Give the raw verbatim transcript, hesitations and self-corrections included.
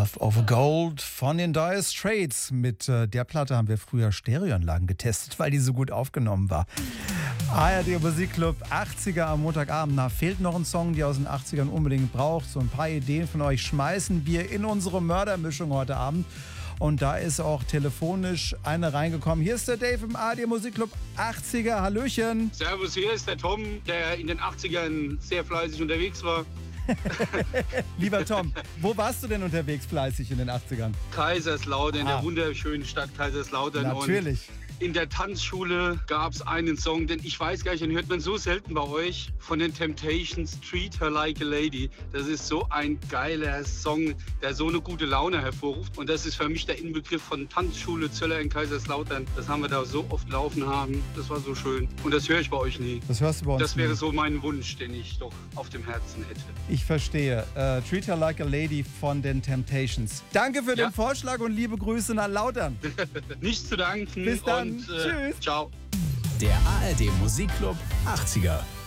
Love Over Gold von den Dire Straits. Mit äh, der Platte haben wir früher Stereoanlagen getestet, weil die so gut aufgenommen war. A R D Musikclub achtziger am Montagabend. Na, fehlt noch ein Song, die aus den achtzigern unbedingt braucht. So ein paar Ideen von euch schmeißen wir in unsere Mördermischung heute Abend. Und da ist auch telefonisch eine reingekommen. Hier ist der Dave im A R D Musikclub achtziger. Hallöchen. Servus, hier ist der Tom, der in den achtzigern sehr fleißig unterwegs war. Lieber Tom, wo warst du denn unterwegs fleißig in den achtzigern? Kaiserslautern, in Ah. der wunderschönen Stadt Kaiserslautern. Natürlich. Und in der Tanzschule gab es einen Song, den ich weiß gar nicht, den hört man so selten bei euch, von den Temptations, Treat Her Like a Lady. Das ist so ein geiler Song, der so eine gute Laune hervorruft. Und das ist für mich der Inbegriff von Tanzschule Zöller in Kaiserslautern. Das haben wir da so oft laufen haben. Das war so schön. Und das höre ich bei euch nie. Das hörst du bei uns Das wäre nie. so mein Wunsch, den ich doch auf dem Herzen hätte. Ich verstehe. Äh, Treat Her Like a Lady von den Temptations. Danke für Ja. den Vorschlag und liebe Grüße nach Lautern. Nichts zu danken. Bis dann. Und, äh, Tschüss. Ciao. Der A R D Musikclub achtziger.